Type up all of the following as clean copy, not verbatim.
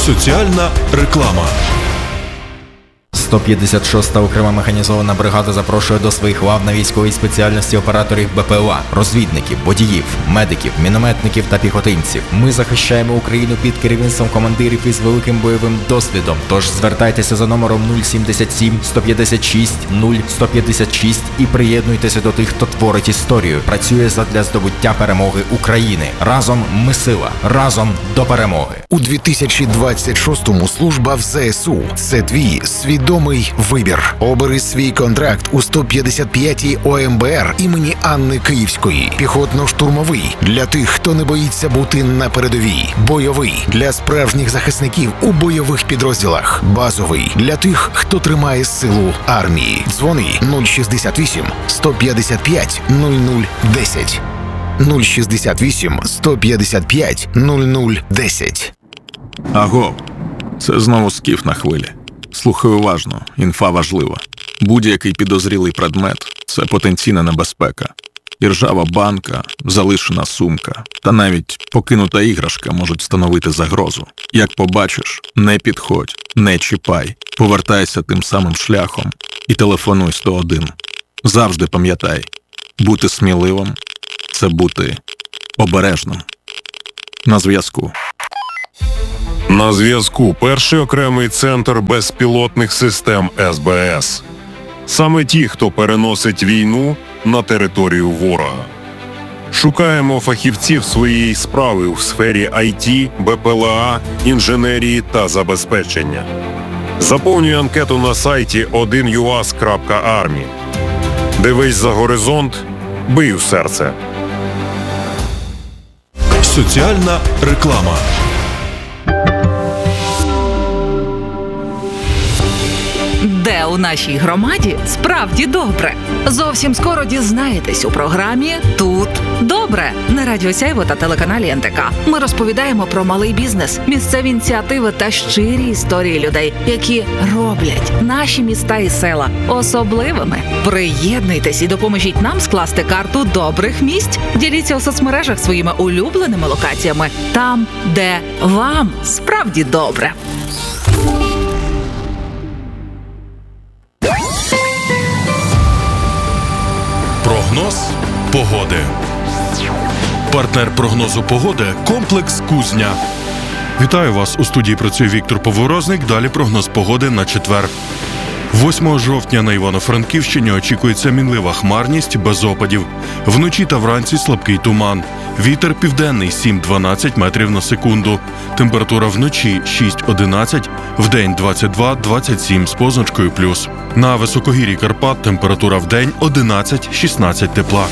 Соціальна реклама. 156-та окрема механізована бригада запрошує до своїх лав на військовій спеціальності операторів БПЛА, розвідників, водіїв, медиків, мінометників та піхотинців. Ми захищаємо Україну під керівництвом командирів із великим бойовим досвідом. Тож звертайтеся за номером 077 156 0156 і приєднуйтеся до тих, хто творить історію. Працює задля здобуття перемоги України. Разом ми сила. Разом до перемоги. У 2026-му служба в ЗСУ – це твій свідомий вибір. Обери свій контракт у 155-й ОМБР імені Анни Київської. Піхотно-штурмовий – для тих, хто не боїться бути на передовій. Бойовий – для справжніх захисників у бойових підрозділах. Базовий – для тих, хто тримає силу армії. Дзвони 068 155 0010. 068 155 0010. Аго, це знову скіф на хвилі. Слухай уважно, інфа важлива. Будь-який підозрілий предмет – це потенційна небезпека. Іржава банка, залишена сумка та навіть покинута іграшка можуть становити загрозу. Як побачиш, не підходь, не чіпай, повертайся тим самим шляхом і телефонуй 101. Завжди пам'ятай, бути сміливим – це бути обережним. На зв'язку. На зв'язку перший окремий центр безпілотних систем СБС. Саме ті, хто переносить війну на територію ворога. Шукаємо фахівців своєї справи у сфері IT, БПЛА, інженерії та забезпечення. Заповнюй анкету на сайті 1uas.army. Дивись за горизонт, бий у серце. Соціальна реклама. Де у нашій громаді справді добре? Зовсім скоро дізнаєтесь у програмі «Тут добре» на Радіо Сяйво та телеканалі НТК. Ми розповідаємо про малий бізнес, місцеві ініціативи та щирі історії людей, які роблять наші міста і села особливими. Приєднуйтесь і допоможіть нам скласти карту добрих місць. Діліться у соцмережах своїми улюбленими локаціями там, де вам справді добре. Прогноз погоди. Партнер прогнозу погоди – комплекс «Кузня». Вітаю вас! У студії працює Віктор Поворозник. Далі прогноз погоди на четвер. 8 жовтня на Івано-Франківщині очікується мінлива хмарність без опадів. Вночі та вранці слабкий туман. Вітер південний 7-12 метрів на секунду. Температура вночі 6-11, вдень 22-27 з позначкою плюс. На високогір'ї Карпат температура вдень 11-16 тепла.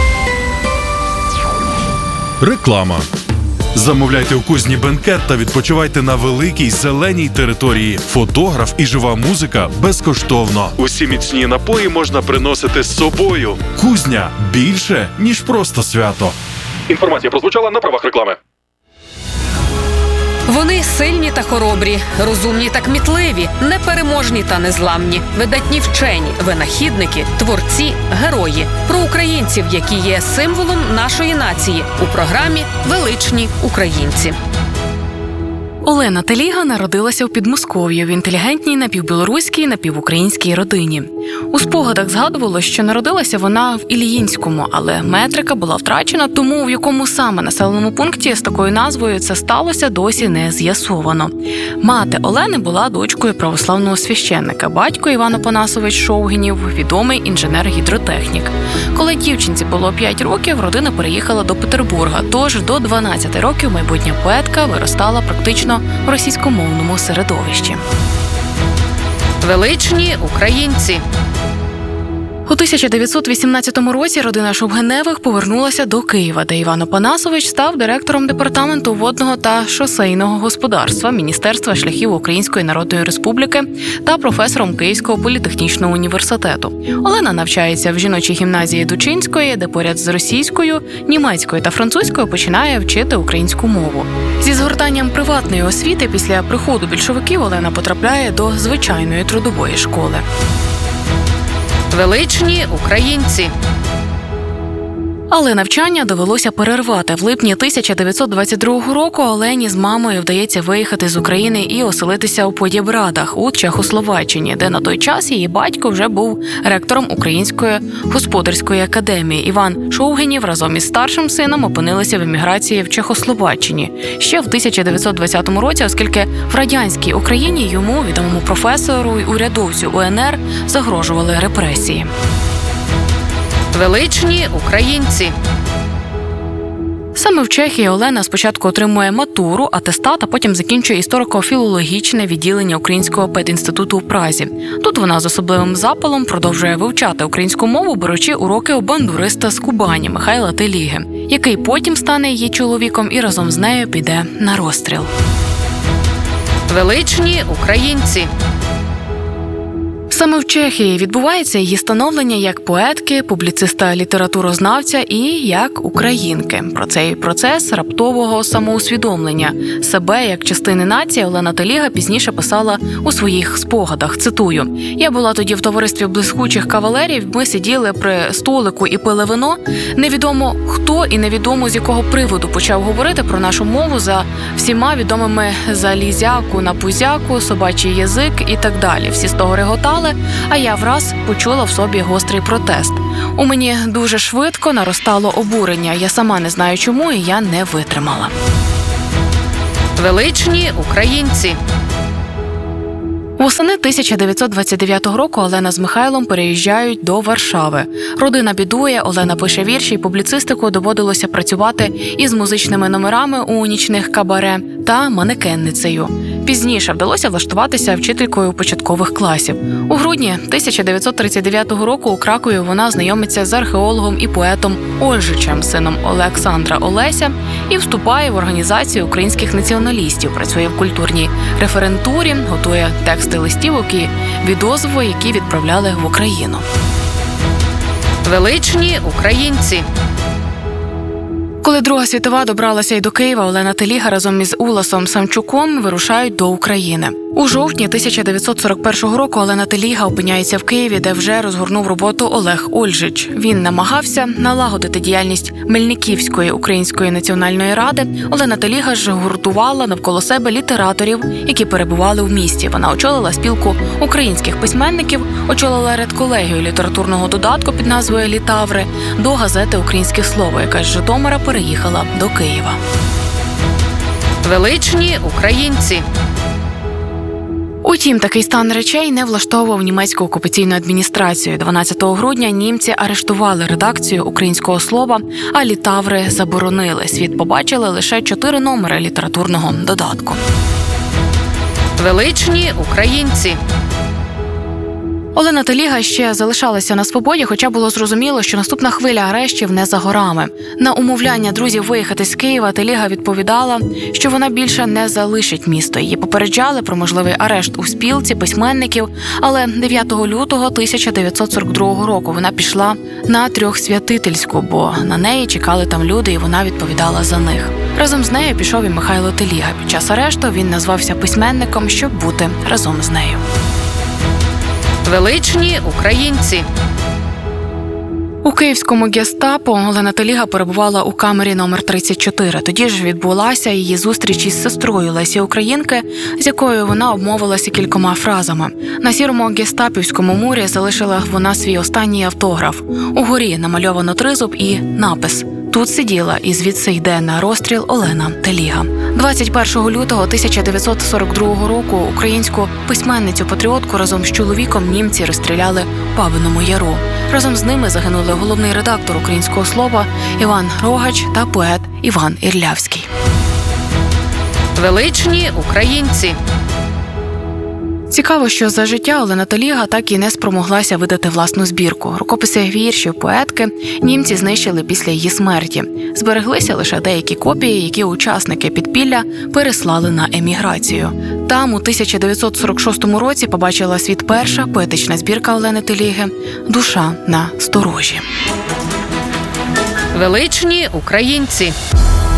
Реклама. Замовляйте у Кузні бенкет та відпочивайте на великій зеленій території. Фотограф і жива музика безкоштовно. Усі міцні напої можна приносити з собою. Кузня – більше, ніж просто свято. Інформація прозвучала на правах реклами. Вони сильні та хоробрі, розумні та кмітливі, непереможні та незламні, видатні вчені, винахідники, творці, герої. Про українців, які є символом нашої нації у програмі «Величні українці». Олена Теліга народилася у Підмосков'ї в інтелігентній напівбілоруській, напівукраїнській родині. У спогадах згадувало, що народилася вона в Ільїнському, але метрика була втрачена, тому в якому саме населеному пункті з такою назвою це сталося, досі не з'ясовано. Мати Олени була дочкою православного священника, батько Іван Опанасович Шовгінів, відомий інженер-гідротехнік. Коли дівчинці було 5 років, родина переїхала до Петербурга, тож до 12 років майбутня поетка виростала практично в російськомовному середовищі. Величні українці. У 1918 році родина Шовгеневих повернулася до Києва, де Іван Опанасович став директором департаменту водного та шосейного господарства Міністерства шляхів Української Народної Республіки та професором Київського політехнічного університету. Олена навчається в жіночій гімназії Дучинської, де поряд з російською, німецькою та французькою починає вчити українську мову. Зі згортанням приватної освіти після приходу більшовиків Олена потрапляє до звичайної трудової школи. Величні українці. Але навчання довелося перервати. В липні 1922 року Олені з мамою вдається виїхати з України і оселитися у Подібрадах у Чехословаччині, де на той час її батько вже був ректором Української господарської академії. Іван Шовгинів разом із старшим сином опинилися в еміграції в Чехословаччині ще в 1920 році, оскільки в радянській Україні йому, відомому професору і урядовцю УНР, загрожували репресії. Величні українці. Саме в Чехії Олена спочатку отримує матуру, атестат, а потім закінчує історико-філологічне відділення Українського педінституту у Празі. Тут вона з особливим запалом продовжує вивчати українську мову, беручи уроки у бандуриста з Кубані Михайла Теліги, який потім стане її чоловіком і разом з нею піде на розстріл. Величні українці. Саме в Чехії відбувається її становлення як поетки, публіциста-літературознавця і як українки. Про цей процес раптового самоусвідомлення себе як частини нації Олена Теліга пізніше писала у своїх спогадах. Цитую: «Я була тоді в товаристві блискучих кавалерів, ми сиділи при столику і пили вино. Невідомо хто і невідомо з якого приводу почав говорити про нашу мову за всіма відомими залізяку на пузяку, собачий язик і так далі. Всі з того реготали, а я враз почула в собі гострий протест. У мені дуже швидко наростало обурення. Я сама не знаю чому, і я не витримала». Величні українці. Восени 1929 року Олена з Михайлом переїжджають до Варшави. Родина бідує, Олена пише вірші і публіцистику, доводилося працювати із музичними номерами у нічних кабаре та манекенницею. Пізніше вдалося влаштуватися вчителькою початкових класів. У грудні 1939 року у Кракові вона знайомиться з археологом і поетом Ольжичем, сином Олександра Олеся, і вступає в організацію українських націоналістів, працює в культурній референтурі, готує тексти листівок і відозви, які відправляли в Україну. Величні українці. Коли Друга світова добралася й до Києва, Олена Теліга разом із Уласом Самчуком вирушають до України. У жовтні 1941 року Олена Теліга опиняється в Києві, де вже розгорнув роботу Олег Ольжич. Він намагався налагодити діяльність Мельниківської Української національної ради. Олена Теліга ж гуртувала навколо себе літераторів, які перебували в місті. Вона очолила спілку українських письменників, очолила редколегію літературного додатку під назвою «Літаври» до газети «Українське слово», яка з Житомира переїхала до Києва. Величні українці. Утім, такий стан речей не влаштовував німецьку окупаційну адміністрацію. 12 грудня німці арештували редакцію «Українського слова», а «Літаври» заборонили. Світ побачили лише 4 номери літературного додатку. Величні українці. Олена Теліга ще залишалася на свободі, хоча було зрозуміло, що наступна хвиля арештів не за горами. На умовляння друзів виїхати з Києва Теліга відповідала, що вона більше не залишить місто. Її попереджали про можливий арешт у спілці письменників, але 9 лютого 1942 року вона пішла на Трьохсвятительську, бо на неї чекали там люди, і вона відповідала за них. Разом з нею пішов і Михайло Теліга. Під час арешту він назвався письменником, щоб бути разом з нею. Величні українці. У київському гестапо Олена Теліга перебувала у камері номер 34. Тоді ж відбулася її зустріч із сестрою Лесі Українки, з якою вона обмовилася кількома фразами. На сірому гестапівському мурі залишила вона свій останній автограф. Угорі намальовано тризуб і напис: «Тут сиділа і звідси йде на розстріл Олена Теліга». 21 лютого 1942 року українську письменницю-патріотку разом з чоловіком німці розстріляли в Бабиному Яру. Разом з ними загинули головний редактор «Українського слова» Іван Рогач та поет Іван Ірлявський. Величні українці. Цікаво, що за життя Олена Теліга так і не спромоглася видати власну збірку. Рукописи віршів поетки німці знищили після її смерті. Збереглися лише деякі копії, які учасники підпілля переслали на еміграцію. Там у 1946 році побачила світ перша поетична збірка Олени Теліги «Душа на сторожі». Величні українці.